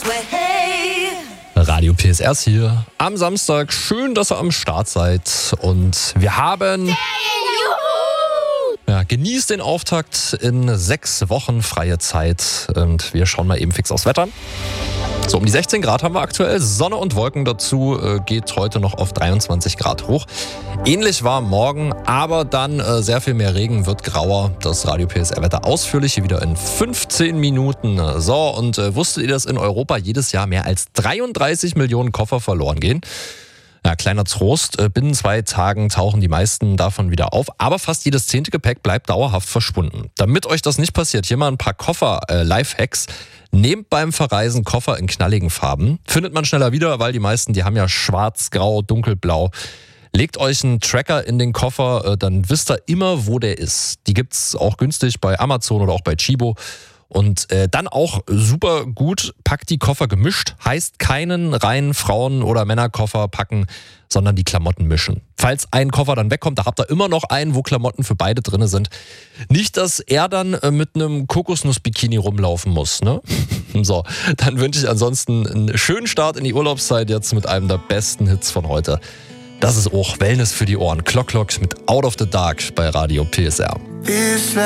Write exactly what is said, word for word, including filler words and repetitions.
Radio P S R hier am Samstag. Schön, dass ihr am Start seid. Und wir haben... Ja, genießt den Auftakt in sechs Wochen freie Zeit. Und wir schauen mal eben fix aufs Wetter. So, um die sechzehn Grad haben wir aktuell. Sonne und Wolken dazu, äh, geht heute noch auf dreiundzwanzig Grad hoch. Ähnlich war morgen, aber dann äh, sehr viel mehr Regen, wird grauer. Das Radio P S R-Wetter ausführlich hier wieder in fünfzehn Minuten. So, und äh, wusstet ihr, dass in Europa jedes Jahr mehr als dreiunddreißig Millionen Koffer verloren gehen? Ja, kleiner Trost, äh, binnen zwei Tagen tauchen die meisten davon wieder auf, aber fast jedes zehnte Gepäck bleibt dauerhaft verschwunden. Damit euch das nicht passiert, hier mal ein paar Koffer-Lifehacks. Nehmt beim Verreisen Koffer in knalligen Farben. Findet man schneller wieder, weil die meisten, die haben ja schwarz, grau, dunkelblau. Legt euch einen Tracker in den Koffer, dann wisst ihr immer, wo der ist. Die gibt's auch günstig bei Amazon oder auch bei Chibo. Und äh, dann auch super gut, packt die Koffer gemischt. Heißt keinen reinen Frauen- oder Männerkoffer packen, sondern die Klamotten mischen. Falls ein Koffer dann wegkommt, da habt ihr immer noch einen, wo Klamotten für beide drin sind. Nicht, dass er dann äh, mit einem Kokosnuss-Bikini rumlaufen muss, ne? So, dann wünsche ich ansonsten einen schönen Start in die Urlaubszeit jetzt mit einem der besten Hits von heute. Das ist auch Wellness für die Ohren. Clock Clock mit Out of the Dark bei Radio P S R.